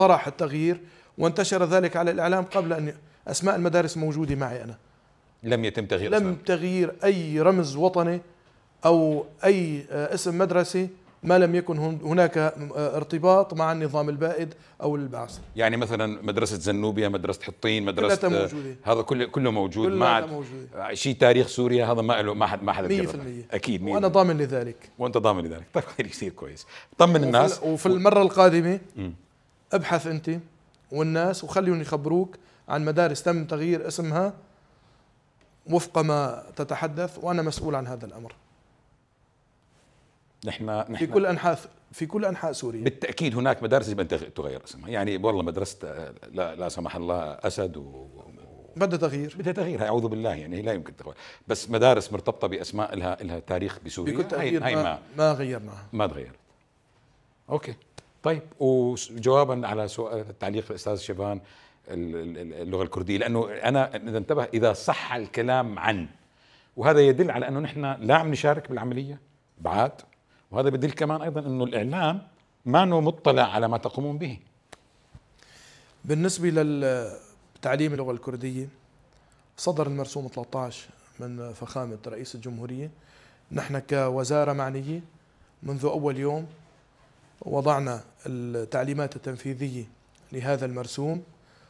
طرح التغيير وانتشر ذلك على الإعلام قبل أن أسماء المدارس موجودة معي أنا. لم يتم تغيير لم تغيير أي رمز وطني أو أي اسم مدرسة ما لم يكن هناك ارتباط مع النظام البائد أو البعث. يعني مثلا مدرسة زنوبيا، مدرسة حطين، مدرسة هذا كله موجود، ما شيء تاريخ سوريا هذا ما حدا 100% أكيد 100%. وأنا ضامن لذلك. وأنت ضامن لذلك. طيب خير، يصير كويس. طمن الناس. وفي المرة القادمة ابحث أنت والناس وخليهم يخبروك عن مدارس تم تغيير اسمها وفق ما تتحدث، وأنا مسؤول عن هذا الأمر. نحن في كل أنحاء سوريا. بالتأكيد هناك مدارس يجب أن تغير اسمها، يعني والله مدرسة لا سمح الله أسد بدها تغيير، أعوذ بالله، يعني لا يمكن تغيير. بس مدارس مرتبطة بأسماء لها تاريخ بسوريا بكل تغيير ما غيرناها، ما تغيرت. أوكي طيب، وجوابا على سؤال تعليق الأستاذ شيفان اللغة الكردية، لأنه أنا إذا انتبه إذا صح الكلام عن، وهذا يدل على أنه نحن لا عم نشارك بالعملية بعد، وهذا بدل كمان أيضا أنه الإعلام ما أنه مطلع على ما تقومون به. بالنسبة للتعليم اللغة الكردية صدر المرسوم 13 من فخامة رئيس الجمهورية. نحن كوزارة معنية منذ أول يوم وضعنا التعليمات التنفيذية لهذا المرسوم،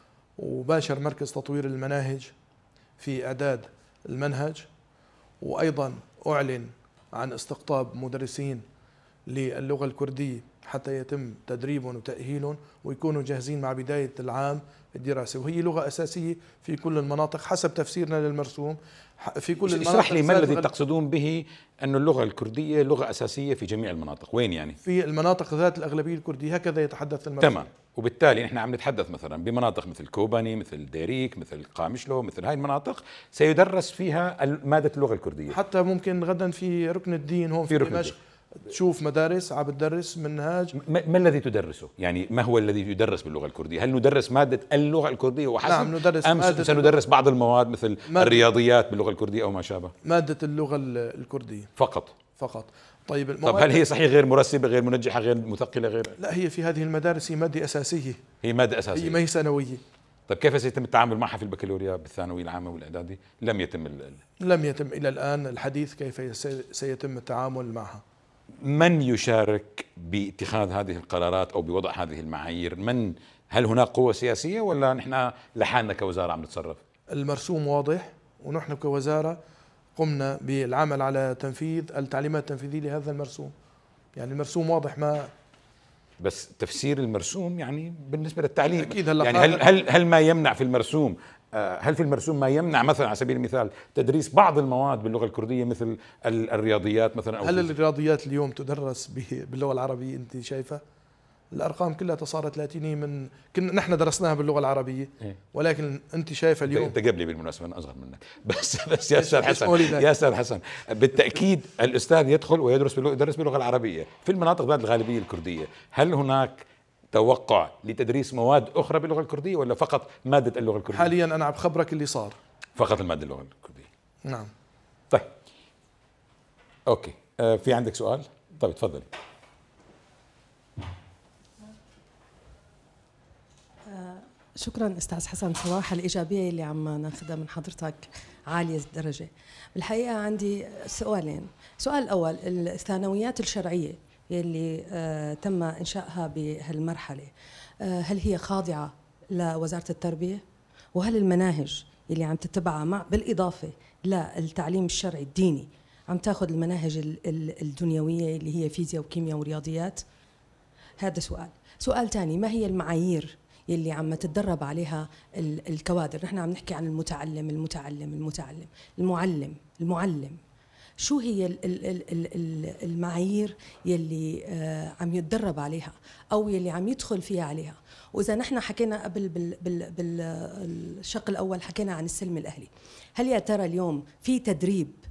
وباشر مركز تطوير المناهج في إعداد المنهج، وأيضا أعلن عن استقطاب مدرسين للغة الكردية حتى يتم تدريبهم وتأهيلهم ويكونوا جاهزين مع بداية العام الدراسي، وهي لغة أساسية في كل المناطق حسب تفسيرنا للمرسوم في كل المناطق. اشرح لي ما الذي تقصدون به أن اللغة الكردية لغة أساسية في جميع المناطق، وين يعني؟ في المناطق ذات الأغلبية الكردية، هكذا يتحدث المرسوم. تمام. وبالتالي نحن عم نتحدث مثلا بمناطق مثل كوباني، مثل ديريك، مثل قامشلو، مثل هاي المناطق سيدرس فيها مادة اللغة الكردية. حتى ممكن غدا في ركن الدين هون في دمشق تشوف مدارس عم بتدرس منهاج. ما الذي تدرسه؟ يعني ما هو الذي يدرس باللغة الكردية؟ هل ندرس مادة اللغة الكردية وحسب؟ نعم ندرس أم سندرس بعض المواد مثل الرياضيات باللغة الكردية أو ما شابه؟ مادة اللغة الكردية فقط. طيب هل هي صحيح غير مرسبة، غير منجحة، غير مثقلة، غير؟ لا، هي في هذه المدارس هي مادة أساسية. هي مادة أساسية، هي ما هي ثانوية. طيب كيف سيتم التعامل معها في البكالوريا بالثانوية العامة والإعدادي؟ لم يتم إلى الآن الحديث كيف سيتم التعامل معها. من يشارك باتخاذ هذه القرارات أو بوضع هذه المعايير؟ هل هناك قوة سياسية ولا نحن لحالنا كوزارة عم نتصرف؟ المرسوم واضح، ونحن كوزارة قمنا بالعمل على تنفيذ التعليمات التنفيذية لهذا المرسوم. يعني المرسوم واضح، ما بس تفسير المرسوم يعني بالنسبة للتعليم أكيد. يعني هل ما يمنع في المرسوم، هل في المرسوم ما يمنع مثلا على سبيل المثال تدريس بعض المواد باللغة الكردية مثل الرياضيات مثلا؟ أو هل الرياضيات اليوم تدرس باللغة العربية؟ أنت شايفة الأرقام كلها صارت لاتينية كنا نحن درسناها باللغة العربية، ولكن أنت شايفة اليوم. أنت قبلي بالمناسبة، أنا أصغر منك. بس يا أستاذ حسن بالتأكيد الأستاذ يدخل ويدرس باللغة العربية في المناطق ذات الغالبية الكردية. هل هناك توقع لتدريس مواد أخرى باللغة الكردية ولا فقط مادة اللغة الكردية؟ حاليا أنا عم بخبرك اللي صار، فقط المادة اللغة الكردية. نعم. طيب أوكي، في عندك سؤال؟ طيب تفضلي. شكرا أستاذ حسن، صراحة الإيجابية اللي عم ناخذها من حضرتك عالية الدرجة. بالحقيقة عندي سؤالين. السؤال الأول، الثانويات الشرعية اللي تم إنشائها بهالمرحلة هل هي خاضعة لوزارة التربية؟ وهل المناهج اللي عم تتبعها بالإضافة للتعليم الشرعي الديني عم تاخذ المناهج الدنيوية اللي هي فيزياء وكيمياء ورياضيات؟ هذا سؤال. سؤال ثاني، ما هي المعايير يلي عم تتدرب عليها الكوادر؟ نحن عم نحكي عن المعلم. شو هي المعايير يلي عم يتدرب عليها أو يلي عم يدخل فيها عليها؟ وإذا نحن حكينا قبل بالشق الأول حكينا عن السلم الأهلي، هل يا ترى اليوم في تدريب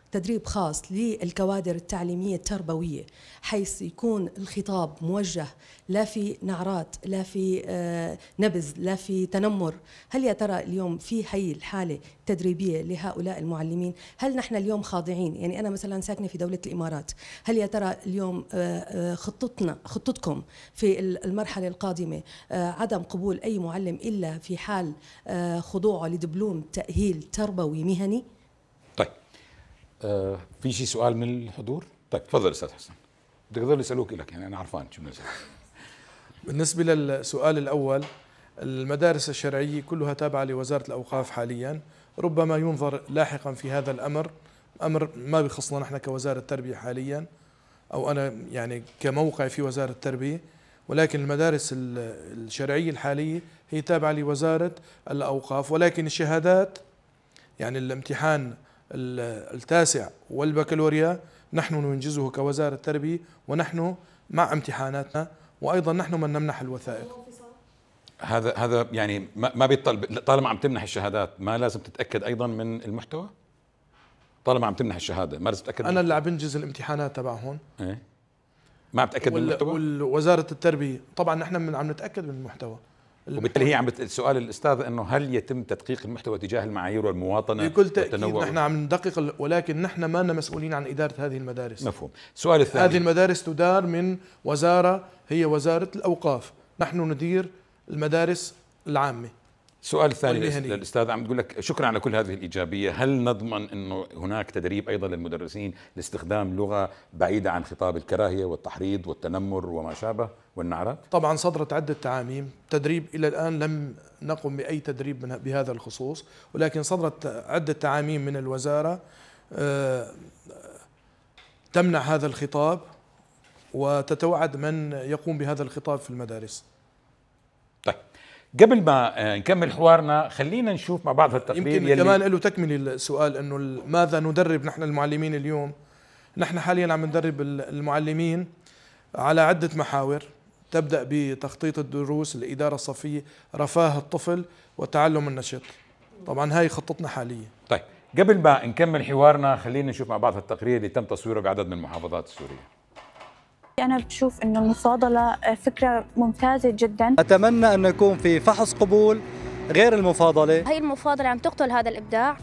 تدريب خاص للكوادر التعليمية التربوية، حيث يكون الخطاب موجه لا في نعرات، لا في نبذ، لا في تنمر. هل يا ترى اليوم في هي الحالة تدريبية لهؤلاء المعلمين؟ هل نحن اليوم خاضعين؟ يعني أنا مثلا ساكنة في دولة الإمارات، هل يا ترى اليوم خطتكم في المرحلة القادمة عدم قبول أي معلم إلا في حال خضوعه لدبلوم تأهيل تربوي مهني؟ طيب في شيء سؤال من الحضور؟ طيب تفضل استاذ حسن، بدك تضل يسالوك لك، يعني انا عرفان شو بنسال. بالنسبة للسؤال الأول، المدارس الشرعية كلها تابعة لوزارة الأوقاف حاليا، ربما ينظر لاحقا في هذا الأمر، أمر ما بيخصنا نحن كوزارة التربية حاليا، أو أنا يعني كموقع في وزارة التربية، ولكن المدارس الشرعية الحالية هي تابعة لوزارة الأوقاف. ولكن الشهادات يعني الامتحان التاسع والبكالوريا نحن ننجزه كوزارة التربية، ونحن مع امتحاناتنا، وأيضا نحن من نمنح الوثائق. هذا يعني ما بيطلب، طالما عم تمنح الشهادات ما لازم تتأكد أيضا من المحتوى؟ طالما عم تمنح الشهادة ما لازم تتأكد؟ أنا اللي عم بنجز الامتحانات تبعهم. إيه؟ ما عم تتأكد من المحتوى؟ ووزارة التربية طبعا نحن عم نتأكد من المحتوى. وبالتالي هي عم سؤال الأستاذ أنه هل يتم تدقيق المحتوى تجاه المعايير والمواطنة بكل تأكيد والتنوع؟ نحن عم ندقق، ولكن نحن ما لنا مسؤولين عن إدارة هذه المدارس. مفهوم. السؤال الثاني، هذه المدارس تدار من وزارة هي وزارة الأوقاف، نحن ندير المدارس العامة. السؤال الثاني للأستاذ، عم تقول لك شكرا على كل هذه الإيجابية، هل نضمن أنه هناك تدريب أيضا للمدرسين لاستخدام لغة بعيدة عن خطاب الكراهية والتحريض والتنمر وما شابه والنعرات؟ طبعا صدرت عدة تعاميم، تدريب إلى الآن لم نقم بأي تدريب بهذا الخصوص، ولكن صدرت عدة تعاميم من الوزارة تمنع هذا الخطاب وتتوعد من يقوم بهذا الخطاب في المدارس. طيب قبل ما نكمل حوارنا خلينا نشوف مع بعض التقرير. يمكن كمان له تكمل السؤال انه ماذا ندرب نحن المعلمين اليوم. نحن حاليا عم ندرب المعلمين على عدة محاور، تبدأ بتخطيط الدروس، الإدارة الصفية، رفاه الطفل، وتعلم النشط. طبعا هاي خطتنا حاليا. طيب قبل ما نكمل حوارنا خلينا نشوف مع بعض التقرير اللي تم تصويره بعدد من المحافظات السورية. أنا بشوف إنه المفاضلة فكرة ممتازة جدا. أتمنى أن يكون في فحص قبول غير المفاضلة. هي المفاضلة عم تقتل هذا الإبداع.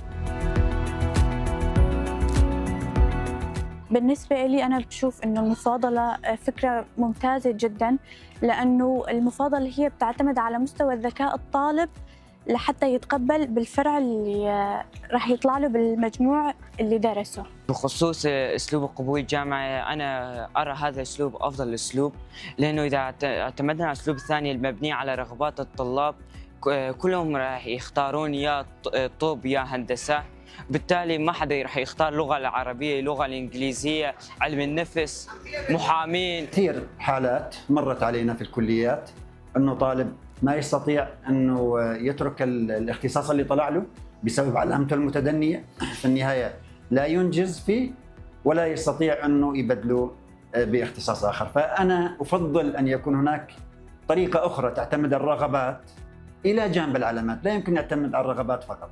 بالنسبة لي أنا بشوف إنه المفاضلة فكرة ممتازة جدا، لأنه المفاضلة هي بتعتمد على مستوى الذكاء الطالب لحتى يتقبل بالفرع اللي راح يطلع له بالمجموع اللي درسه. بخصوص اسلوب قبول الجامعه، انا ارى هذا الاسلوب افضل اسلوب، لانه اذا اعتمدنا على الاسلوب الثاني المبني على رغبات الطلاب كلهم راح يختارون يا طب يا هندسه، بالتالي ما حدا راح يختار اللغه العربيه، اللغه الانجليزيه، علم النفس، محامين. كثير حالات مرت علينا في الكليات انه طالب ما يستطيع انه يترك الاختصاص اللي طلع له بسبب علامته المتدنيه، في النهايه لا ينجز فيه ولا يستطيع انه يبدله باختصاص اخر. فانا افضل ان يكون هناك طريقه اخرى تعتمد على الرغبات الى جانب العلامات، لا يمكن نعتمد على الرغبات فقط.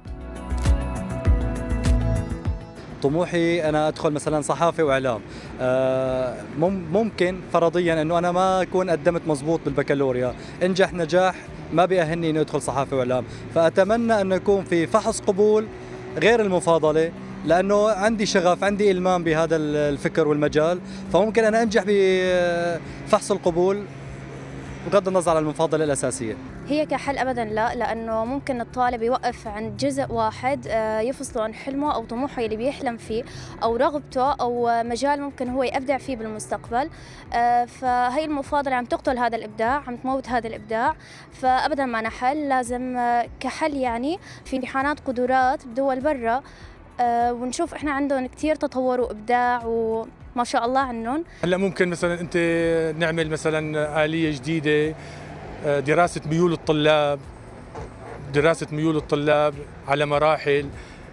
طموحي أنا أدخل مثلا صحافة وإعلام. ممكن فرضيا أنه أنا ما أكون قدمت مزبوط بالبكالوريا، انجح نجاح ما بيأهلني أني أدخل صحافة وإعلام، فأتمنى أنه يكون في فحص قبول غير المفاضلة، لأنه عندي شغف، عندي إلمام بهذا الفكر والمجال، فممكن أنا أنجح بفحص القبول بغض النظر عن المفاضلة الأساسية. هي كحل أبداً لا، لأنه ممكن الطالب يوقف عند جزء واحد يفصله عن حلمه أو طموحه اللي بيحلم فيه أو رغبته أو مجال ممكن هو يبدع فيه بالمستقبل. فهي المفاضلة عم تقتل هذا الإبداع، عم تموت هذا الإبداع، فأبداً ما نحل. لازم كحل يعني في امتحانات قدرات بدول برا، ونشوف إحنا عندهم كتير تطور وإبداع وما شاء الله عنهم. هلا ممكن مثلا أنت نعمل مثلا آلية جديدة، دراسة ميول الطلاب على مراحل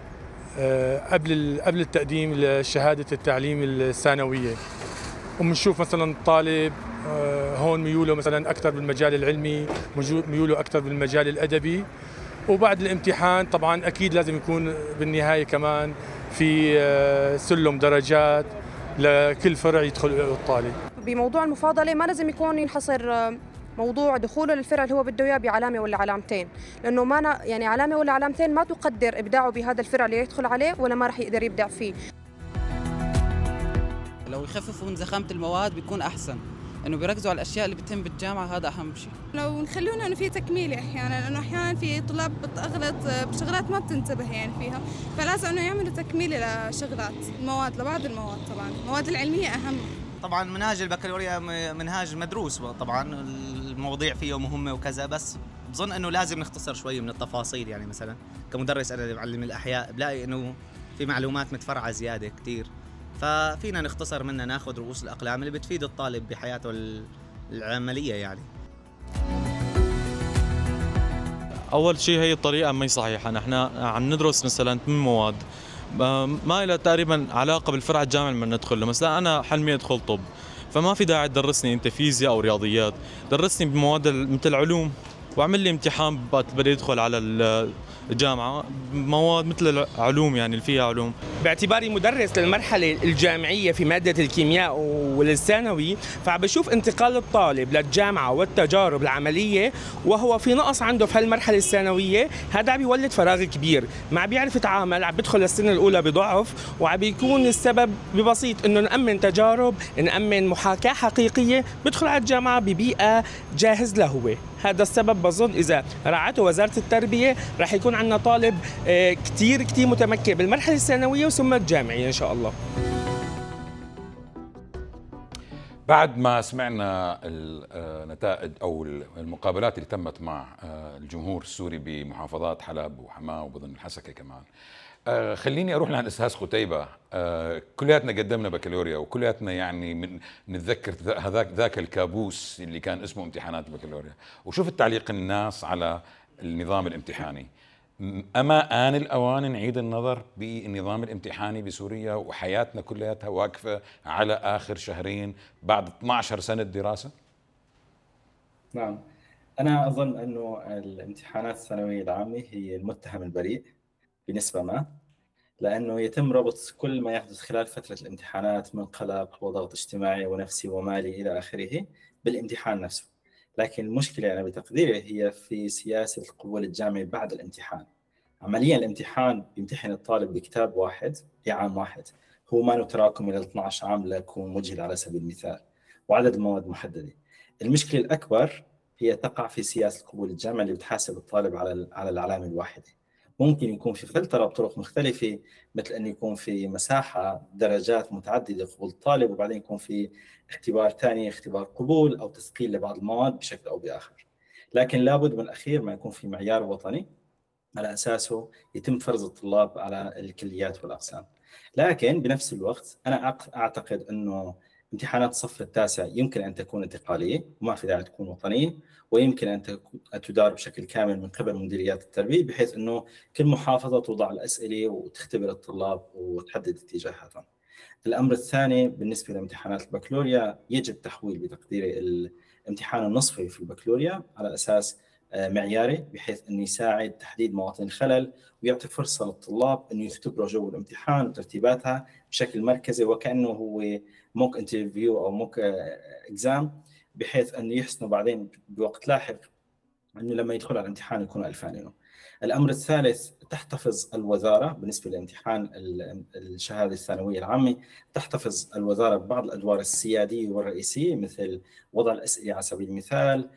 قبل التقديم لشهادة التعليم الثانوية، وبنشوف مثلا الطالب هون ميوله مثلا أكثر بالمجال العلمي، ميوله أكثر بالمجال الأدبي، وبعد الامتحان طبعا أكيد لازم يكون بالنهاية كمان في سلم درجات لكل فرع يدخل الطالب. بموضوع المفاضلة ما لازم يكون ينحصر موضوع دخوله للفرع اللي هو بده اياه بعلامه ولا علامتين، لانه ما يعني علامه ولا علامتين ما تقدر ابداعه بهذا الفرع اللي يدخل عليه ولا ما راح يقدر يبدع فيه. لو يخففوا من زخامه المواد بيكون احسن، انه بيركزوا على الاشياء اللي بتهم بالجامعه، هذا اهم شيء. لو نخلونا انه في تكميله احيانا، لانه احيانا في طلاب بتغلط بشغلات ما بتنتبه يعني فيها، فلازم انه يعملوا تكميله لشغلات المواد، لبعض المواد. طبعا المواد العلميه اهم. طبعا منهاج البكالوريا منهاج مدروس، طبعا المواضيع فيه مهمه وكذا، بس بظن انه لازم نختصر شوي من التفاصيل. يعني مثلا كمدرس انا اللي بعلم الاحياء بلاقي انه في معلومات متفرعه زياده كثير، ففينا نختصر منها، ناخذ رؤوس الاقلام اللي بتفيد الطالب بحياته العمليه. يعني اول شيء هي الطريقه ما هي صحيحه، نحن عم ندرس مثلا 8 مواد ما لها تقريبا علاقه بالفرع الجامعي لما ندخل له. مثلا انا حلمي ادخل طب، فما في داعي تدرسني انت فيزياء او رياضيات، درسني بمواد مثل علوم واعمل لي امتحان بدي ادخل على الجامعه مواد مثل العلوم يعني اللي فيها علوم. باعتباري مدرس للمرحله الجامعيه في ماده الكيمياء وللثانوي، فبشوف انتقال الطالب للجامعه والتجارب العمليه وهو في نقص عنده في هالمرحله الثانويه، هذا عم يولد فراغ كبير، ما عم بيعرف يتعامل، عم بيدخل السنه الاولى بضعف، وعم بيكون السبب ببسيط انه نامن تجارب، نامن محاكاه حقيقيه، بيدخل على الجامعه ببيئه جاهز له هو. هذا السبب بظن إذا راعته وزارة التربية راح يكون عندنا طالب كتير متمكن بالمرحلة الثانوية وثم الجامعية إن شاء الله. بعد ما سمعنا النتائج أو المقابلات اللي تمت مع الجمهور السوري بمحافظات حلب وحماة وبظن الحسكة كمان، خليني اروح لعند استاذ قتيبة. كلياتنا قدمنا بكالوريا وكلياتنا يعني نتذكر ذاك الكابوس اللي كان اسمه امتحانات البكالوريا، وشوف تعليق الناس على النظام الامتحاني. اما آن الاوان نعيد النظر بالنظام الامتحاني بسوريا وحياتنا كلياتها واقفة على اخر شهرين بعد 12 سنة دراسة؟ نعم، انا اظن انه الامتحانات الثانوية العامة هي المتهم البريء بنسبة ما، لأنه يتم ربط كل ما يحدث خلال فترة الامتحانات من قلق وضغط اجتماعي ونفسي ومالي إلى آخره بالامتحان نفسه. لكن المشكلة أنا بتقديري هي في سياسة القبول الجامعي بعد الامتحان. عمليا الامتحان بيمتحن الطالب بكتاب واحد لعام واحد، هو ما تراكم إلى 12 عام ليكون مجهل على سبيل المثال، وعدد المواد محددة. المشكلة الأكبر هي تقع في سياسة القبول الجامعي اللي بتحاسب الطالب على العلامة الواحدة. ممكن يكون في فلترة بطرق مختلفة، مثل أن يكون في مساحة درجات متعددة قبول الطالب، وبعدين يكون في اختبار ثاني، اختبار قبول أو تثقيل لبعض المواد بشكل أو بآخر. لكن لابد من الأخير ما يكون في معيار وطني على أساسه يتم فرز الطلاب على الكليات والأقسام. لكن بنفس الوقت أنا أعتقد أنه امتحانات الصف التاسع يمكن أن تكون انتقالية وما في داعي تكون وطنية، ويمكن أن تدار بشكل كامل من قبل مديريات التربية، بحيث أنه كل محافظة توضع الأسئلة وتختبر الطلاب وتحدد اتجاهاتهم. الأمر الثاني بالنسبة لامتحانات البكالوريا، يجب تحويل بتقديري الامتحان النصفي في البكالوريا على أساس معياري، بحيث أنه يساعد تحديد مواطن الخلل ويعطي فرصة للطلاب أنه يختبروا جو الامتحان وترتيباتها بشكل مركزي، وكأنه هو موك انترفيو أو موك اكزام، بحيث أنه يحسنوا بعدين بوقت لاحق أنه لما يدخل على الامتحان يكونوا ألفانينه. الأمر الثالث، تحتفظ الوزارة بالنسبة لامتحان الشهادة الثانوية العامة، تحتفظ الوزارة ببعض الأدوار السيادية والرئيسية، مثل وضع الأسئلة على سبيل المثال،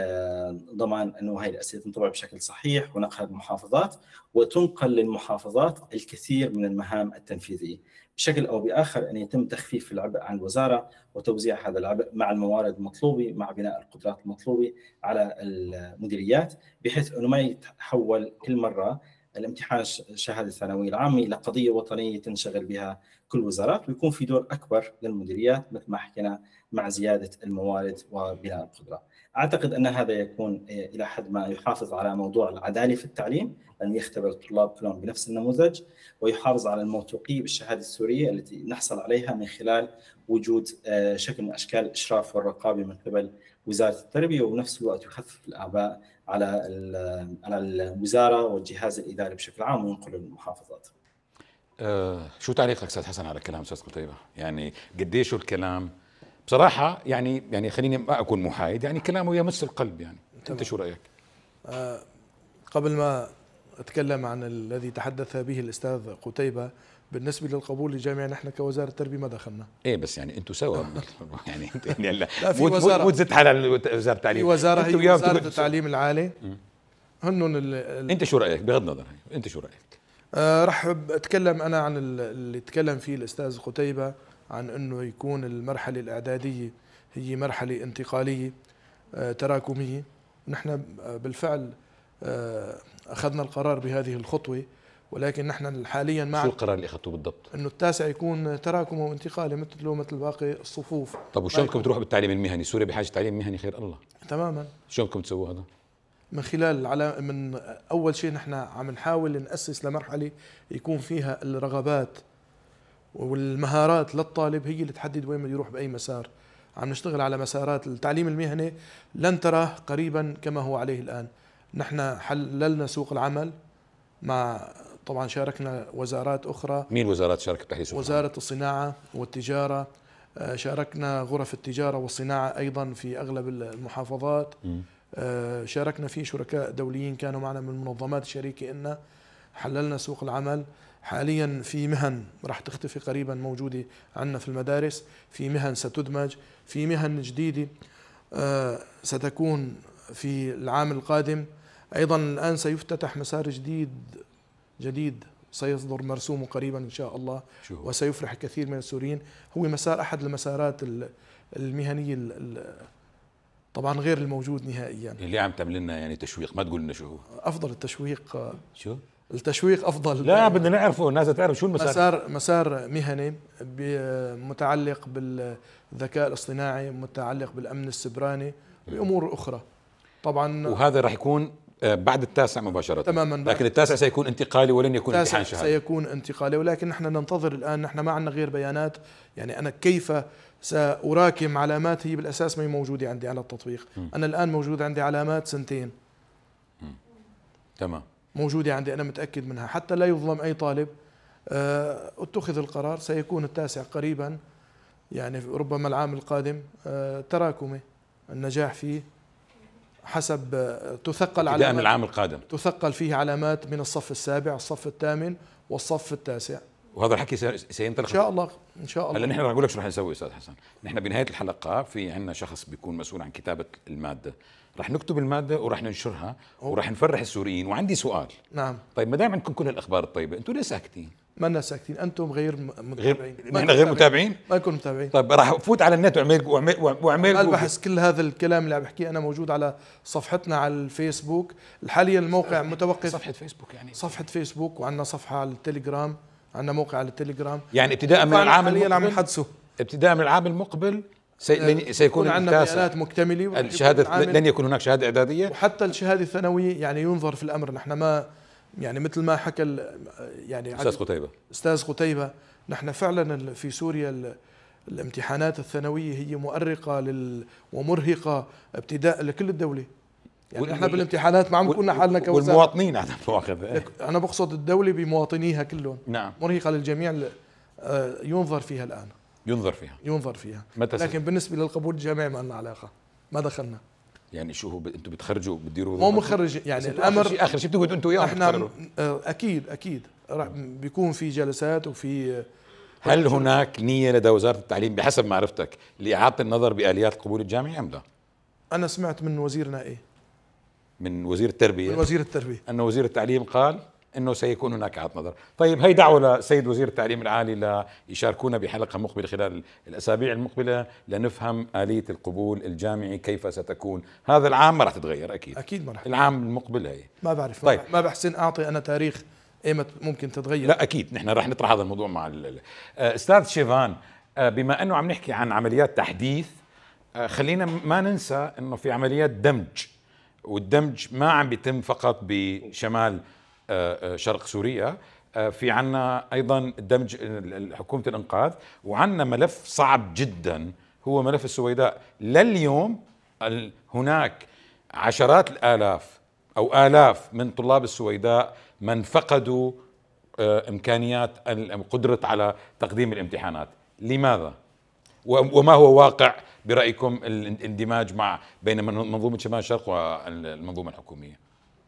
ضمان أنه هاي الأسئلة تنطبع بشكل صحيح ونقلها للمحافظات، وتنقل للمحافظات الكثير من المهام التنفيذية بشكل أو بآخر، أن يتم تخفيف العبء عن الوزارة وتوزيع هذا العبء مع الموارد المطلوبة، مع بناء القدرات المطلوبة على المديريات، بحيث أنه ما يتحول كل مرة الامتحان الشهادة الثانوية العامة لقضية وطنية تنشغل بها كل وزارات، ويكون في دور أكبر للمديريات مثل ما حكينا مع زيادة الموارد وبناء القدرة. أعتقد أن هذا يكون إلى حد ما يحافظ على موضوع العدالة في التعليم، أن يختبر الطلاب كلهم بنفس النموذج، ويحافظ على الموثوقية بالشهادة السورية التي نحصل عليها من خلال وجود شكل من أشكال الإشراف والرقابة من قبل وزارة التربية، وبنفس الوقت يخفف الأعباء على الوزارة والجهاز الإداري بشكل عام وينقله للمحافظات. شو تعليقك استاذ حسن على كلام استاذ قتيبة؟ يعني قديش الكلام بصراحة يعني خليني ما اكون محايد، يعني كلامه يمس القلب يعني. انت شو رايك؟ قبل ما اتكلم عن الذي تحدث به الاستاذ قتيبة بالنسبه للقبول الجامعي، نحن كوزاره التربيه ما دخلنا. ايه بس يعني انتم سوا يعني انت يعني لا في وزاره مو تزت على وزاره التعليم، في وزاره هي وزاره التعليم العالي. انت شو رايك بغض النظر؟ انت شو رايك؟ راح اتكلم انا عن اللي تكلم فيه الاستاذ قتيبة، عن انه يكون المرحله الاعداديه هي مرحله انتقاليه تراكميه. نحن بالفعل اخذنا القرار بهذه الخطوه، ولكن نحن حاليا مع شو القرار اللي اخذتوه بالضبط؟ انه التاسع يكون تراكمي وانتقالي مثل باقي الصفوف. طب وشلونكم تروحوا بالتعليم المهني؟ سوريا بحاجه تعليم مهني خير الله. تماما. شلونكم تسووا هذا؟ من خلال من اول شيء نحن عم نحاول ناسس لمرحله يكون فيها الرغبات والمهارات للطالب هي اللي تحدد وين بده يروح باي مسار. عم نشتغل على مسارات التعليم المهني لن تراه قريبا كما هو عليه الان. نحن حللنا سوق العمل مع طبعا شاركنا وزارات اخرى. مين وزارات شاركت بتحليل سوق؟ وزاره الصناعه والتجاره، شاركنا غرف التجاره والصناعه ايضا في اغلب المحافظات. شاركنا في شركاء دوليين كانوا معنا من منظمات شريكه إلنا. حللنا سوق العمل. حاليا في مهن راح تختفي قريبا موجوده عندنا في المدارس، في مهن ستدمج، في مهن جديده ستكون في العام القادم. ايضا الان سيفتتح مسار جديد سيصدر مرسومه قريبا ان شاء الله، وسيفرح كثير من السوريين. هو مسار احد المسارات المهنيه طبعا غير الموجود نهائيا. اللي عم تعمل لنا يعني تشويق، ما تقول لنا شو هو؟ افضل التشويق. شو؟ التشويق افضل. لا بدنا نعرفه، الناس تعرف شو المسار. مسار مهني متعلق بالذكاء الاصطناعي، متعلق بالامن السيبراني، بامور اخرى طبعا. وهذا راح يكون بعد التاسع مباشرة. تماما. لكن التاسع سيكون انتقالي ولن يكون امتحان شهادي. سيكون انتقالي، ولكن نحن ننتظر الآن. نحن ما عندنا غير بيانات، يعني أنا كيف سأراكم علامات هي بالأساس ما هي موجودة عندي على التطبيق. أنا الآن موجود عندي علامات 2 تمام موجودة عندي، أنا متأكد منها حتى لا يظلم أي طالب. اتخذ القرار، سيكون التاسع قريبا، يعني ربما العام القادم تراكمي. النجاح فيه حسب تثقل علامات من العام القادم، تثقل فيه علامات من الصف السابع، الصف الثامن، والصف التاسع. وهذا الحكي سينطلق ان شاء الله. ان شاء الله. هلا نحن رح نقول لك شو رح نسوي استاذ حسن. نحن بنهايه الحلقه في عندنا شخص بيكون مسؤول عن كتابه الماده، رح نكتب الماده ورح ننشرها ورح نفرح السوريين. وعندي سؤال. نعم. طيب ما دام عندكم كل الاخبار الطيبه، انتم ليه ساكتين؟ ما لنا ساكتين، انتم غير متابعين. نحن غير متابعين؟ ما نكون متابعين. طيب راح افوت على النت واعمل البحث. كل هذا الكلام اللي عم بحكيه انا موجود على صفحتنا على الفيسبوك. حاليا الموقع متوقف. صفحه فيسبوك يعني؟ صفحه فيسبوك، وعندنا صفحه على التليجرام، عندنا موقع على التليجرام. يعني ابتداء من العام المقبل عم نحدثه. ابتداء من العام المقبل سيكون عندنا بيانات مكتمله. الشهاده لن يكون هناك شهاده اعداديه، وحتى الشهاده الثانويه يعني ينظر في الامر. نحن ما يعني مثل ما حكى يعني استاذ قتيبة، نحن فعلا في سوريا الامتحانات الثانويه هي مؤرقه ومرهقه ابتداء لكل الدوله. يعني احنا بالامتحانات ما عم نكون حالنا كوزاره، والمواطنين عدم مؤاخذه. انا بقصد الدوله بمواطنيها كلهم. نعم. مرهقه للجميع. ينظر فيها الان. ينظر فيها. لكن بالنسبه للقبول الجامعي ما لنا علاقه، ما دخلنا. يعني شو هو انتم بتخرجوا بتديروا؟ مو مخرج يعني الامر اخر شيء بتقعدوا انتم وياهم احنا اكيد بيكون في جلسات وفي. هل هناك نيه لدى وزاره التعليم بحسب معرفتك لاعاده النظر باليات القبول الجامعي ام لا؟ انا سمعت من وزيرنا من وزير التربيه. من وزير التربيه انه وزير التعليم قال انه سيكون هناك اعاده نظر. طيب هي دعوه للسيد وزير التعليم العالي ليشاركونا بحلقه مقبله خلال الاسابيع المقبله لنفهم اليه القبول الجامعي كيف ستكون. هذا العام ما راح تتغير اكيد ما راح. العام المقبل هي ما بعرف. طيب. ما بحسن اعطي انا تاريخ ايمت ممكن تتغير. لا اكيد نحن راح نطرح هذا الموضوع مع استاذ شيفان. بما انه عم نحكي عن عمليات تحديث، خلينا ما ننسى انه في عمليات دمج، والدمج ما عم بيتم فقط بشمال شرق سوريا. في عنا أيضا دمج حكومة الإنقاذ، وعنا ملف صعب جدا هو ملف السويداء. لليوم هناك عشرات الآلاف أو آلاف من طلاب السويداء من فقدوا إمكانيات قدرة على تقديم الامتحانات. لماذا؟ وما هو واقع برأيكم الاندماج بين منظومة شمال الشرق والمنظومة الحكومية؟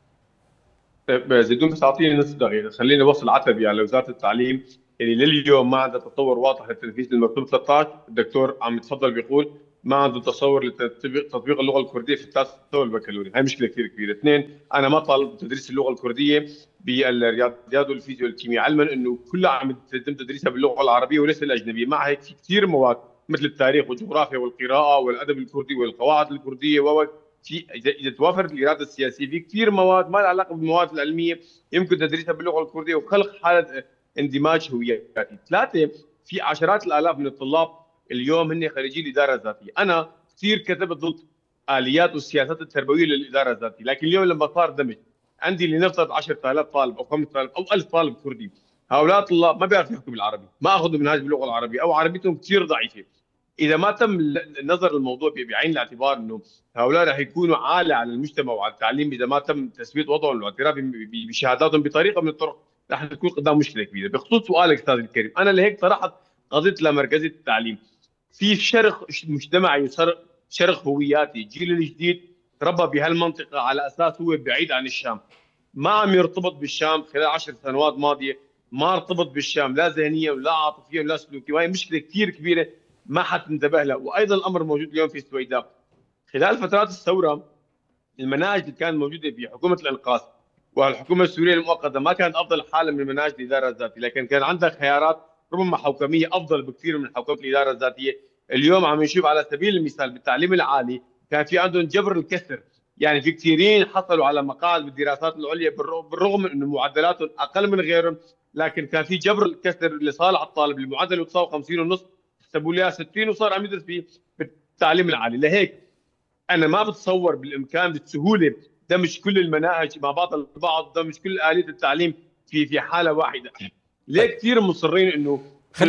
زيدون بس اعطيني نصف دقيقه، خليني اوصل عتبي على وزاره التعليم اللي لليوم ما عندها تطور واضح لتنفيذ المكتوب 13. الدكتور عم يتفضل بيقول ما عنده تصور لتطبيق اللغه الكرديه في التاسع والبكالوريا، هاي مشكله كثير كبيره. اثنين، انا ما طالب تدريس اللغه الكرديه بالرياضيات والفيزياء والكيمياء، علما انه كلها عم يتم تدريسها باللغه العربيه وليس الاجنبيه. مع هيك في كثير مواد مثل التاريخ والجغرافيا والقراءه والادب الكردي والقواعد الكرديه في اذا توافرت الاراده السياسيه في كثير مواد ما لها علاقه بالمواد العلميه يمكن تدريسها باللغه الكرديه وخلق حاله اندماج هوياتي. ثلاثه، في عشرات الالاف من الطلاب اليوم هن خريجي الاداره الذاتيه. انا كثير كتبت ضد اليات والسياسات التربويه للاداره الذاتيه، لكن اليوم لما صار دمج عندي لنفترض 10,000 طالب او 5,000 او 1000 طالب كردي، هؤلاء الطلاب ما بيعرفوا يحكوا بالعربي، ما اخذوا منهاج باللغه العربيه او عربيتهم كثير ضعيفه. اذا ما تم النظر للموضوع بعين الاعتبار انه هؤلاء رح يكونوا عالة على المجتمع وعلى التعليم، اذا ما تم تثبيت وضعهم والاعتراف بشهاداتهم بطريقه من الطرق، رح نكون قدام مشكله كبيره. بخصوص سؤالك استاذ الكريم، انا لهيك طرحت قضيه لمركزيه التعليم. في شرخ مجتمعي وشرخ هوياتي، الجيل الجديد تربى بهالمنطقه على اساس هو بعيد عن الشام، ما عم يرتبط بالشام. خلال 10 سنوات ماضيه ما ارتبط بالشام لا ذهنيا ولا عاطفيا ولا سلوكيا، وهي مشكله كثير كبيره ما حد انتبه لها. وايضا الامر موجود اليوم في السويداء. خلال فترات الثوره المناهج اللي كانت موجوده في حكومه الانقاذ والحكومه السوريه المؤقته ما كانت افضل حاله من مناهج الاداره الذاتيه، لكن كان عندها خيارات ربما حوكميه افضل بكثير من حوكمه الاداره الذاتيه. اليوم عم نشوف على سبيل المثال بالتعليم العالي كان في عندهم جبر الكسر، يعني في كثيرين حصلوا على مقاعد بالدراسات العليا بالرغم من انه معدلاتهم اقل من غيرهم، لكن كان في جبر الكسر لصالح الطالب. المعدل يتساوي 50.5 حسبوا لي 60 وصار عم يدرس بالتعليم العالي. لهيك انا ما بتصور بالامكان بالسهوله دمج كل المناهج مع بعض البعض، دمج كل آلية التعليم في حاله واحده. ليه كثير مصرين انه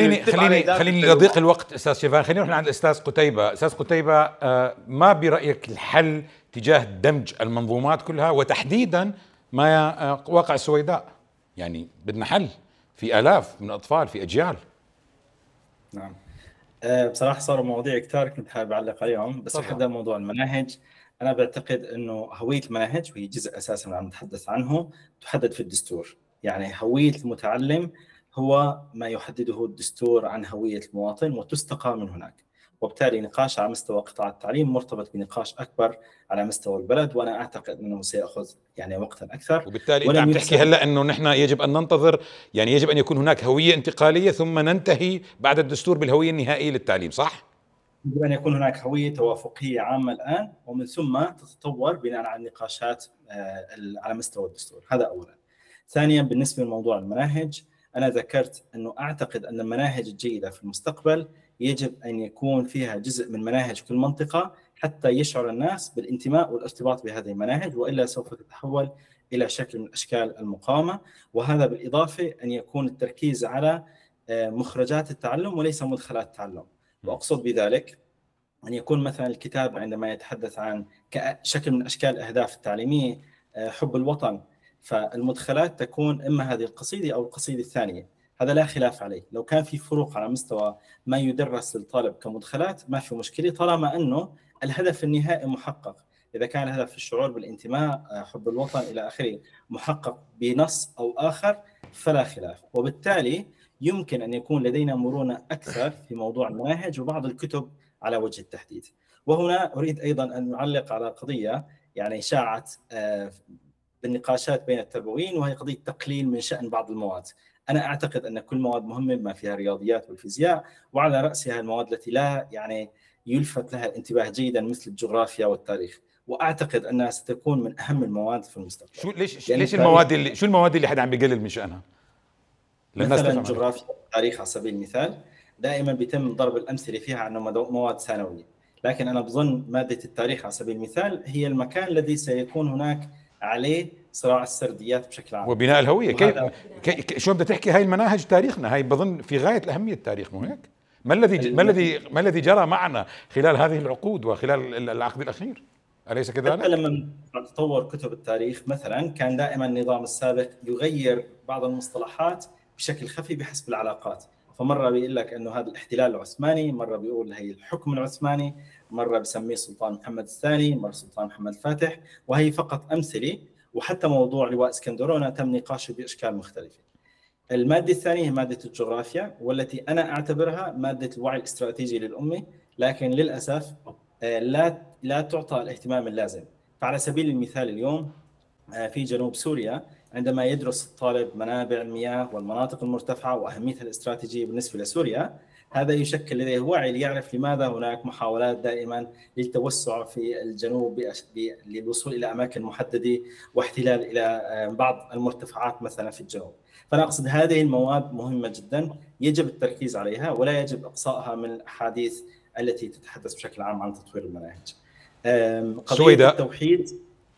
خليني لضيق الوقت استاذ شيفان، خلينا نروح عند الاستاذ قتيبة. استاذ قتيبة، ما برأيك الحل تجاه دمج المنظومات كلها وتحديدا ما واقع السويداء؟ يعني بدنا حل في آلاف من الأطفال، في أجيال. نعم، بصراحة صاروا مواضيع كثير كنت حابب أعلق عليهم، بس حدا موضوع المناهج. أنا بعتقد إنه هوية المناهج وهي جزء أساسي عم نتحدث عنه تحدد في الدستور. يعني هوية المتعلم هو ما يحدده الدستور عن هوية المواطن وتستقى من هناك، وبالتالي نقاش على مستوى قطاع التعليم مرتبط بنقاش أكبر على مستوى البلد، وأنا أعتقد أنه سيأخذ يعني وقتا أكثر. وبالتالي أنت عم تحكي هلأ أنه نحن يجب أن ننتظر، يعني يجب أن يكون هناك هوية انتقالية ثم ننتهي بعد الدستور بالهوية النهائية للتعليم، صح؟ يجب أن يكون هناك هوية توافقية عامة الآن، ومن ثم تتطور بناء على النقاشات على مستوى الدستور. هذا أولا. ثانيا، بالنسبة لموضوع المناهج، أنا ذكرت أنه أعتقد أن المناهج الجيدة في المستقبل يجب أن يكون فيها جزء من مناهج كل منطقة حتى يشعر الناس بالانتماء والارتباط بهذه المناهج، وإلا سوف تتحول إلى شكل من أشكال المقاومة. وهذا بالإضافة أن يكون التركيز على مخرجات التعلم وليس مدخلات التعلم. وأقصد بذلك أن يكون مثلا الكتاب عندما يتحدث عن شكل من أشكال الأهداف التعليمية حب الوطن، فالمدخلات تكون إما هذه القصيدة أو القصيدة الثانية. هذا لا خلاف عليه. لو كان في فروق على مستوى ما يدرس للطالب كمدخلات ما في مشكلة، طالما أنه الهدف النهائي محقق. إذا كان الهدف الشعور بالانتماء حب الوطن إلى آخره محقق بنص أو آخر فلا خلاف. وبالتالي يمكن أن يكون لدينا مرونة أكثر في موضوع المناهج وبعض الكتب على وجه التحديد. وهنا أريد أيضا أن نعلق على قضية يعني شاعت بالنقاشات بين التربويين، وهي قضية تقليل من شأن بعض المواد. أنا أعتقد أن كل مواد مهمة بما فيها الرياضيات والفيزياء، وعلى رأسها المواد التي لا يعني يلفت لها الانتباه جيدا مثل الجغرافيا والتاريخ، وأعتقد أنها ستكون من أهم المواد في المستقبل. ليش المواد اللي حدا عم بيقلل من شأنها؟ مثلا الجغرافيا والتاريخ على سبيل المثال دائما بيتم ضرب الأمثلة فيها عنه مواد ثانوية، لكن أنا بظن مادة التاريخ على سبيل المثال هي المكان الذي سيكون هناك عليه صراع السرديات بشكل عام وبناء الهوية. شو بدها تحكي هاي المناهج تاريخنا، هاي بظن في غاية الأهمية التاريخ، مو هيك؟ ما الذي جرى معنا خلال هذه العقود وخلال العقد الأخير أليس كذلك؟ حتى لما تطور كتب التاريخ مثلا كان دائما النظام السابق يغير بعض المصطلحات بشكل خفي بحسب العلاقات، فمره بيقول لك انه هذا الاحتلال العثماني، مره بيقول هي الحكم العثماني، مره بسميه السلطان محمد الثاني، مره السلطان محمد الفاتح، وهي فقط امثله. وحتى موضوع لواء اسكندرونه تم نقاشه باشكال مختلفه. الماده الثانيه هي ماده الجغرافيا، والتي انا اعتبرها ماده الوعي الاستراتيجي للامه، لكن للاسف لا تعطى الاهتمام اللازم. فعلى سبيل المثال اليوم في جنوب سوريا عندما يدرس الطالب منابع المياه والمناطق المرتفعة وأهميتها الاستراتيجية بالنسبة لسوريا، هذا يشكل لديه وعي ليعرف لماذا هناك محاولات دائما للتوسع في الجنوب للوصول إلى أماكن محددة واحتلال إلى بعض المرتفعات مثلا في الجنوب. فأنا أقصد هذه المواد مهمة جدا، يجب التركيز عليها ولا يجب إقصائها من الأحاديث التي تتحدث بشكل عام عن تطوير المناهج. قضية التوحيد،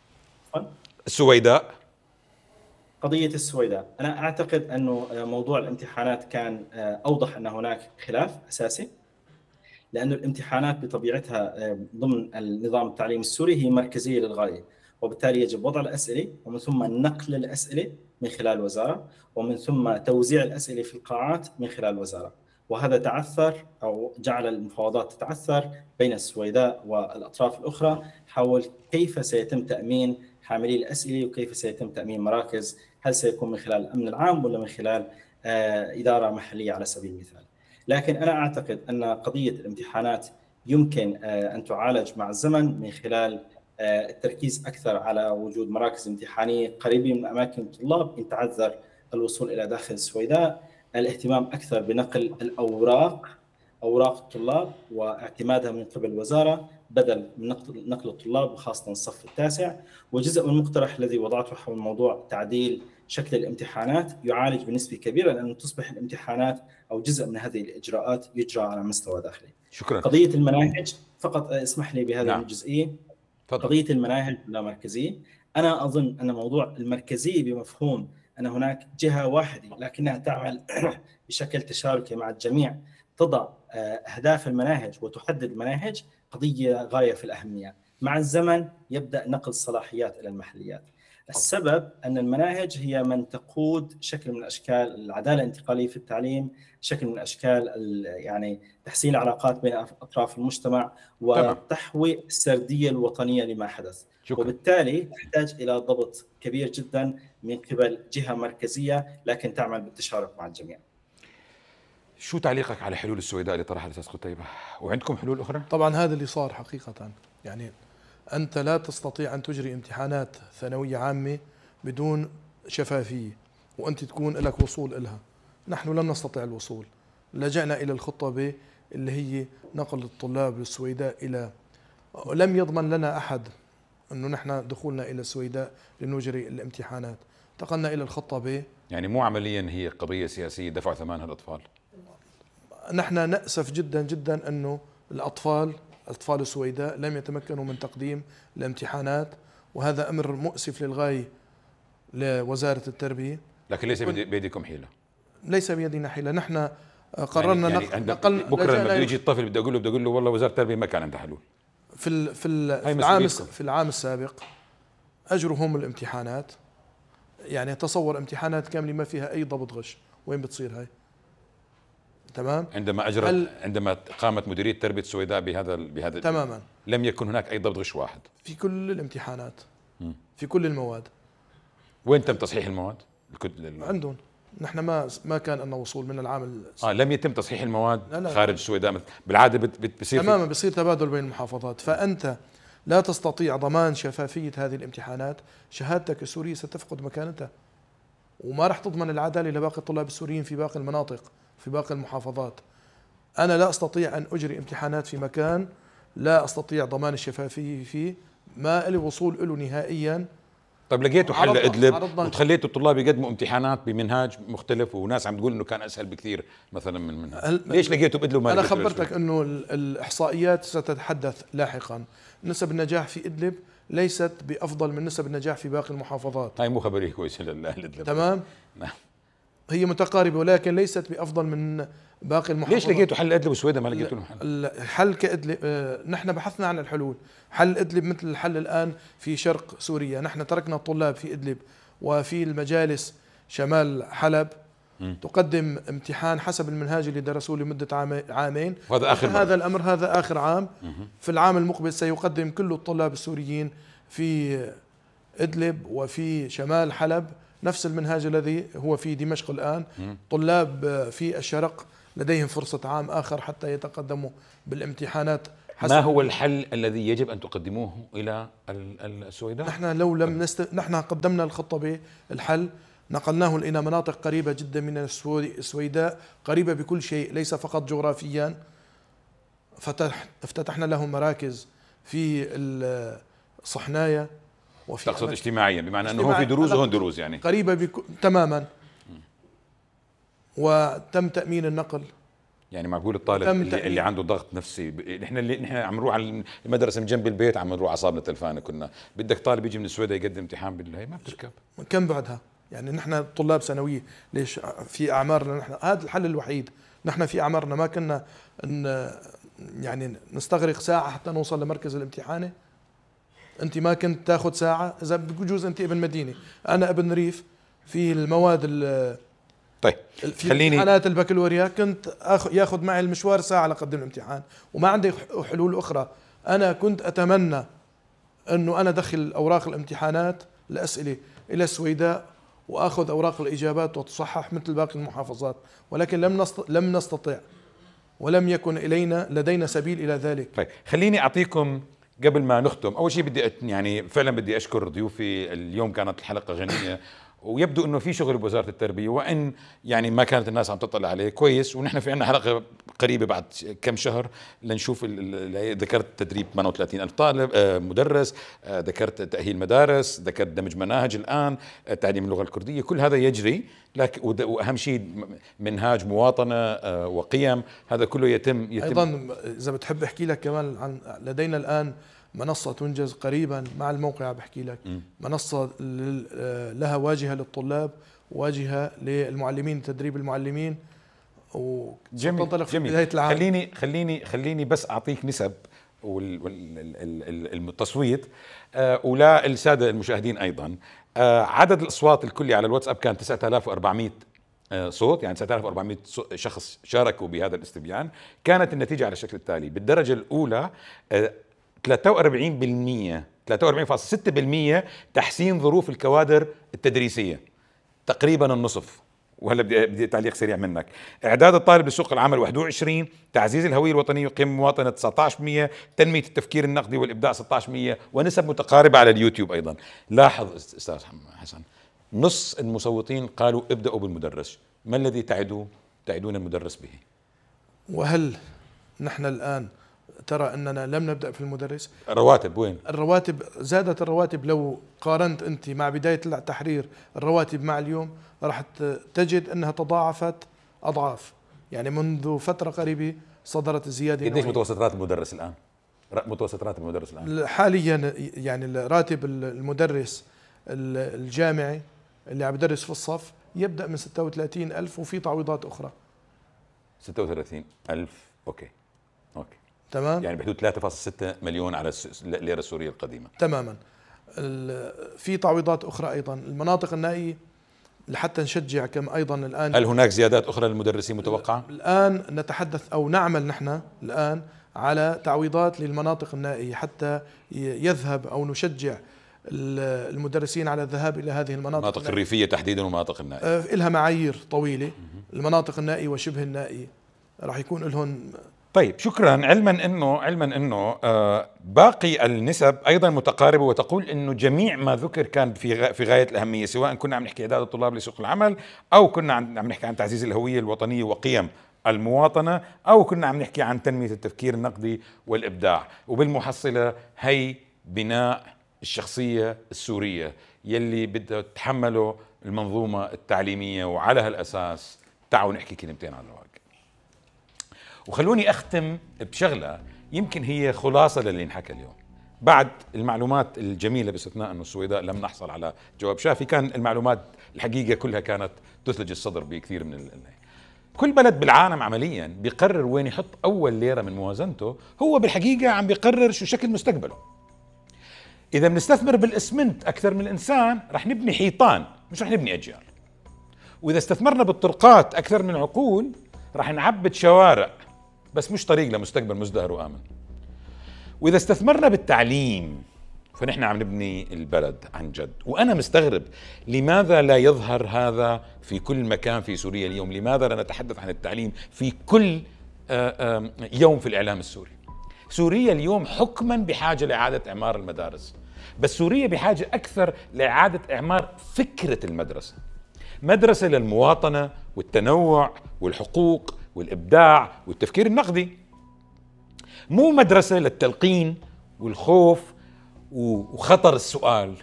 السويداء، قضية السويداء، أنا أعتقد أنه موضوع الامتحانات كان أوضح أن هناك خلاف أساسي، لأن الامتحانات بطبيعتها ضمن النظام التعليمي السوري هي مركزية للغاية، وبالتالي يجب وضع الأسئلة ومن ثم نقل الأسئلة من خلال الوزارة، ومن ثم توزيع الأسئلة في القاعات من خلال الوزارة. وهذا تعثر أو جعل المفاوضات تتعثر بين السويداء والأطراف الأخرى حول كيف سيتم تأمين حاملي الأسئلة وكيف سيتم تأمين مراكز، هل سيكون من خلال الأمن العام ولا من خلال إدارة محلية على سبيل المثال. لكن أنا أعتقد أن قضية الامتحانات يمكن أن تعالج مع الزمن من خلال التركيز أكثر على وجود مراكز امتحانية قريبة من أماكن الطلاب إن تعذر الوصول إلى داخل السويداء، الاهتمام أكثر بنقل أوراق الطلاب واعتمادها من قبل الوزارة بدل من نقل الطلاب وخاصة الصف التاسع. وجزء من المقترح الذي وضعته حول موضوع تعديل شكل الامتحانات يعالج بنسبة كبيرة، لأن تصبح الامتحانات أو جزء من هذه الإجراءات يجرى على مستوى داخلي. شكرا. قضية المناهج فقط اسمح لي بهذه الجزئية. فضل. قضية المناهج اللامركزية، أنا أظن أن موضوع المركزية بمفهوم أن هناك جهة واحدة لكنها تعمل بشكل تشاركي مع الجميع تضع أهداف المناهج وتحدد المناهج، قضية غاية في الأهمية. مع الزمن يبدأ نقل الصلاحيات إلى المحليات. السبب أن المناهج هي من تقود شكل من أشكال العدالة الانتقالية في التعليم، شكل من أشكال يعني تحسين العلاقات بين أطراف المجتمع وتحوي السردية الوطنية لما حدث. وبالتالي تحتاج إلى ضبط كبير جدا من قبل جهة مركزية لكن تعمل بالتشارك مع الجميع. شو تعليقك على حلول السويداء اللي طرحها الأستاذ قتيبة؟ وعندكم حلول أخرى؟ طبعا هذا اللي صار حقيقة، يعني أنت لا تستطيع أن تجري امتحانات ثانوية عامة بدون شفافية وأنت تكون لك وصول إلها. نحن لم نستطيع الوصول، لجأنا إلى الخطة ب اللي هي نقل الطلاب للسويداء إلى، لم يضمن لنا أحد أنه نحن دخولنا إلى السويداء لنجري الامتحانات، انتقلنا إلى الخطة ب. يعني مو عمليا هي قضية سياسية دفع ثمنها الأطفال. نحن نأسف جدا جدا أنه أطفال السويداء لم يتمكنوا من تقديم الامتحانات، وهذا أمر مؤسف للغاية لوزارة التربية. لكن ليس بيدكم حيلة. ليس بيدنا حيلة، نحن قررنا يعني بكرة لما يجي الطفل بدي أقول له والله وزارة التربية ما كان عندها حلول. في العام السابق أجروا هم الامتحانات، يعني تصور امتحانات كاملة ما فيها أي ضبط غش، وين بتصير هاي؟ تمام. عندما قامت مديرية تربية السويداء بهذا تماما لم يكن هناك أي ضبط غش واحد في كل الامتحانات في كل المواد. وين تم تصحيح المواد؟ عندهم نحن ما كان لنا وصول من العام لم يتم تصحيح المواد. لا خارج السويداء بالعادة بصير تماما بصير تبادل بين المحافظات، فأنت لا تستطيع ضمان شفافية هذه الامتحانات، شهادتك السورية ستفقد مكانتها، وما راح تضمن العدالة لباقي الطلاب السوريين في باقي المناطق في باقي المحافظات. أنا لا أستطيع أن أجري امتحانات في مكان لا أستطيع ضمان الشفافية فيه، ما لي وصول له نهائيا. طيب لقيتوا حل إدلب وتخليتوا الطلاب يقدموا امتحانات بمنهاج مختلف، وناس عم تقول إنه كان أسهل بكثير مثلا من ليش لقيتوا بإدلب؟ أنا خبرتك إنه الإحصائيات ستتحدث لاحقا. نسب النجاح في إدلب ليست بأفضل من نسب النجاح في باقي المحافظات. هاي مو خبرية كويسة لإدلب. تمام. نعم. هي متقاربة ولكن ليست بأفضل من باقي المحافظات. ليش لقيتوا حل إدلب وسويداء ما لقيتوا لهم حل؟ الحل كإدلب نحن بحثنا عن الحلول. حل إدلب مثل الحل الآن في شرق سوريا، نحن تركنا الطلاب في إدلب وفي المجالس شمال حلب تقدم امتحان حسب المنهاج اللي درسوه لمدة عامين، وهذا آخر هذا الأمر هذا آخر عام. في العام المقبل سيقدم كل الطلاب السوريين في إدلب وفي شمال حلب نفس المنهاج الذي هو في دمشق الآن. طلاب في الشرق لديهم فرصة عام آخر حتى يتقدموا بالامتحانات. ما هو الحل الذي يجب أن تقدموه إلى السويداء؟ نحن لو لم نحن قدمنا الخطة بالحل، نقلناه إلى مناطق قريبة جدا من السويداء، قريبة بكل شيء ليس فقط جغرافيا. افتتحنا لهم مراكز في الصحناية وفي تقصد اجتماعيا، بمعنى أنه هون في دروز وهون دروز يعني قريبة تماما، وتم تأمين النقل. يعني معقول الطالب اللي عنده ضغط نفسي نحن عم نروح على المدرسه من جنب البيت، عم نروح على صابنا تلفانه، كنا بدك طالب يجي من السويداء يقدم امتحان بالله ما بتركب. كم بعدها؟ يعني نحن طلاب ثانويه، ليش في اعمارنا نحن هذا الحل الوحيد. نحن في اعمارنا ما كنا يعني نستغرق ساعه حتى نوصل لمركز الامتحان. انت ما كنت تاخذ ساعه، اذا بجوز انت ابن مدينه، انا ابن ريف. في المواد طيب في امتحانات البكالوريا كنت ياخذ معي المشوار ساعه لقدم الامتحان، وما عندي حلول اخرى. انا كنت اتمنى انه انا ادخل اوراق الامتحانات الاسئله الى السويداء واخذ اوراق الاجابات وتصحح مثل باقي المحافظات، ولكن لم نستطع ولم يكن لدينا سبيل الى ذلك. طيب خليني اعطيكم قبل ما نختم، اول شيء بدي يعني فعلا بدي اشكر ضيوفي اليوم، كانت الحلقه غنيه ويبدو انه في شغل بوزاره التربيه، وان يعني ما كانت الناس عم تطلع عليه كويس، ونحن في عندنا حلقه قريبه بعد كم شهر لنشوف. ذكرت تدريب 38,000 طالب مدرس، ذكرت تاهيل مدارس، ذكرت دمج مناهج الان، تعليم اللغه الكرديه، كل هذا يجري. لكن واهم شيء منهاج مواطنه وقيم، هذا كله يتم ايضا. اذا بتحب احكي لك كمان عن لدينا الان منصة تنجز قريبا مع الموقع، بحكي لك منصة لها واجهة للطلاب، واجهة للمعلمين، تدريب المعلمين. جميل في بداية العام. خليني بس أعطيك نسب والتصويت ولا السادة المشاهدين أيضا. عدد الأصوات الكلي على الواتساب كان 9400 صوت، يعني 9400 شخص شاركوا بهذا الاستبيان. كانت النتيجة على الشكل التالي: بالدرجة الأولى 43.6% تحسين ظروف الكوادر التدريسية، تقريبا النصف. وهلا بدي تعليق سريع منك. اعداد الطالب لسوق العمل 21%، تعزيز الهوية الوطنية وقيم المواطنة 19%، تنمية التفكير النقدي والإبداع 16%، ونسب متقاربة على اليوتيوب أيضا. لاحظ أستاذ حسن، نص المصوتين قالوا ابدأوا بالمدرس. ما الذي تعدون المدرس به؟ وهل نحن الآن ترى أننا لم نبدأ في المدرس؟ الرواتب وين؟ الرواتب زادت. الرواتب لو قارنت أنت مع بداية التحرير الرواتب مع اليوم راح تجد أنها تضاعفت أضعاف. يعني منذ فترة قريبة صدرت الزيادة. قديش متوسط راتب المدرس الآن؟ متوسط راتب المدرس الآن حاليا يعني راتب المدرس الجامعي اللي عم يدرس في الصف يبدأ من 36,000 وفي تعويضات أخرى. 36,000. أوكي تمام، يعني بحدود 3.6 مليون على الليرة السورية القديمة. تماما. في تعويضات أخرى أيضا. المناطق النائية لحتى نشجع كم أيضا الآن. هل هناك زيادات أخرى للمدرسين متوقعة؟ الآن نتحدث أو نعمل نحن الآن على تعويضات للمناطق النائية حتى يذهب أو نشجع المدرسين على الذهاب إلى هذه المناطق الريفية تحديدا والمناطق النائية. لها معايير طويلة. المناطق النائية وشبه النائية راح يكون لهم. طيب شكرا. علما انه باقي النسب ايضا متقاربه، وتقول انه جميع ما ذكر كان في غايه الاهميه، سواء كنا عم نحكي اعداد الطلاب لسوق العمل، او كنا عم نحكي عن تعزيز الهويه الوطنيه وقيم المواطنه، او كنا عم نحكي عن تنميه التفكير النقدي والابداع. وبالمحصله هي بناء الشخصيه السوريه يلي بدها تتحمله المنظومه التعليميه، وعلى هالاساس تعالوا نحكي كلمتين عن الواقع. وخلوني أختم بشغلة يمكن هي خلاصة للي انحكى اليوم. بعد المعلومات الجميلة باستثناء أنه السويداء لم نحصل على جواب شافي، كان المعلومات الحقيقة كلها كانت تثلج الصدر بكثير من كل بلد بالعالم عمليا بيقرر وين يحط أول ليرة من موازنته، هو بالحقيقة عم بيقرر شو شكل مستقبله. إذا بنستثمر بالإسمنت أكثر من الإنسان رح نبني حيطان مش رح نبني أجيال، وإذا استثمرنا بالطرقات أكثر من عقول رح نعبد شوارع بس مش طريق لمستقبل مزدهر وآمن. وإذا استثمرنا بالتعليم فنحن عم نبني البلد عن جد. وأنا مستغرب لماذا لا يظهر هذا في كل مكان في سوريا اليوم؟ لماذا لا نتحدث عن التعليم في كل يوم في الإعلام السوري؟ سوريا اليوم حكما بحاجة لإعادة إعمار المدارس، بس سوريا بحاجة أكثر لإعادة إعمار فكرة المدرسة، مدرسة للمواطنة والتنوع والحقوق والإبداع والتفكير النقدي، مو مدرسة للتلقين والخوف وخطر السؤال.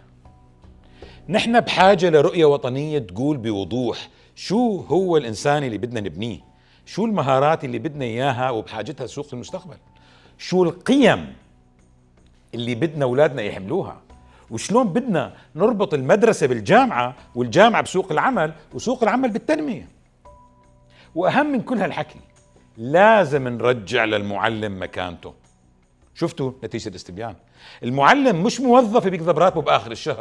نحن بحاجة لرؤية وطنية تقول بوضوح شو هو الإنسان اللي بدنا نبنيه، شو المهارات اللي بدنا إياها وبحاجتها سوق المستقبل، شو القيم اللي بدنا أولادنا يحملوها، وشلون بدنا نربط المدرسة بالجامعة والجامعة بسوق العمل وسوق العمل بالتنمية. وأهم من كل هالحكي لازم نرجع للمعلم مكانته. شفتوا نتيجة الاستبيان؟ المعلم مش موظف بيقبض راتبه بآخر الشهر.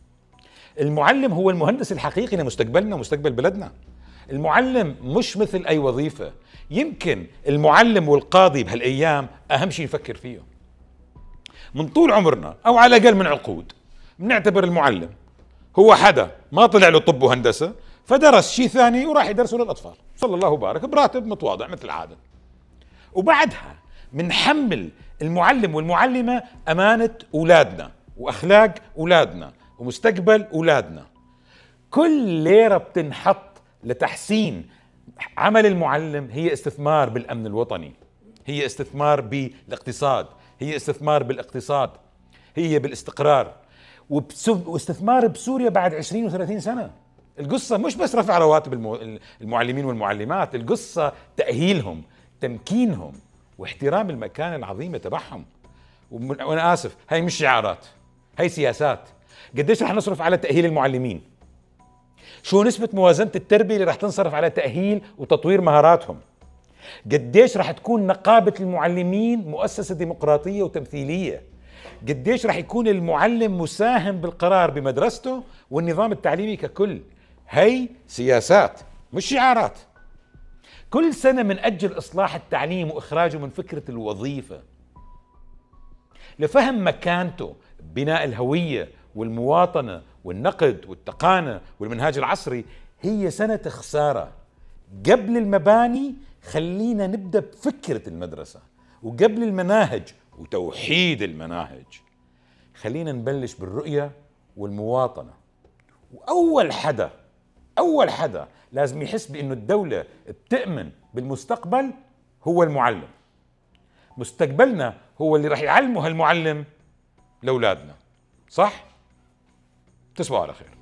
المعلم هو المهندس الحقيقي لمستقبلنا ومستقبل بلدنا. المعلم مش مثل أي وظيفة. يمكن المعلم والقاضي بهالأيام أهم شيء نفكر فيه. من طول عمرنا أو على الأقل من عقود بنعتبر المعلم هو حدا ما طلع له طب وهندسة فدرس شيء ثاني وراح يدرسه للأطفال، صلى الله وبارك، براتب متواضع مثل العادة. وبعدها منحمل المعلم والمعلمة أمانة أولادنا وأخلاق أولادنا ومستقبل أولادنا. كل ليرة بتنحط لتحسين عمل المعلم هي استثمار بالأمن الوطني، هي استثمار بالاقتصاد، هي استثمار بالاقتصاد، هي بالاستقرار، واستثمار بسوريا بعد 20 و30 سنة. القصة مش بس رفع رواتب المعلمين والمعلمات، القصة تأهيلهم، تمكينهم، واحترام المكانة العظيمة تبعهم. وأنا آسف، هاي مش شعارات، هاي سياسات. قديش رح نصرف على تأهيل المعلمين؟ شو نسبة موازنة التربية اللي رح تنصرف على تأهيل وتطوير مهاراتهم؟ قديش رح تكون نقابة المعلمين مؤسسة ديمقراطية وتمثيلية؟ قديش رح يكون المعلم مساهم بالقرار بمدرسته والنظام التعليمي ككل؟ هي سياسات مش شعارات. كل سنة منأجل إصلاح التعليم وإخراجه من فكرة الوظيفة لفهم مكانته، بناء الهوية والمواطنة والنقد والتقانة والمنهاج العصري. هي سنة خسارة. قبل المباني خلينا نبدأ بفكرة المدرسة، وقبل المناهج وتوحيد المناهج خلينا نبلش بالرؤية والمواطنة. وأول حدا لازم يحس بأنه الدولة بتأمن بالمستقبل هو المعلم. مستقبلنا هو اللي رح يعلمه هالمعلم لأولادنا. صح؟ تصبحوا على خير.